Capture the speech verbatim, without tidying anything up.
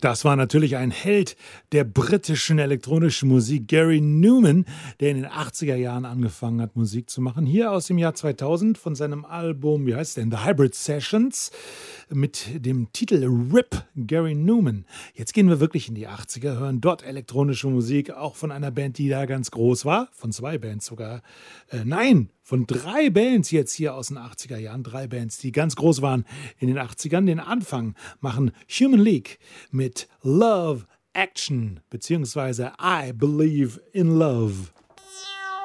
Das war natürlich ein Held der britischen elektronischen Musik, Gary Numan, der in den achtziger Jahren angefangen hat, Musik zu machen. Hier aus dem Jahr zweitausend von seinem Album, wie heißt es denn, The Hybrid Sessions, mit dem Titel R I P, Gary Numan. Jetzt gehen wir wirklich in die achtziger, hören dort elektronische Musik, auch von einer Band, die da ganz groß war, von zwei Bands sogar. Äh, nein, von drei Bands jetzt hier aus den achtziger Jahren, drei Bands, die ganz groß waren in den achtzigern. Den Anfang machen Human League mit Love Action, beziehungsweise I Believe in Love.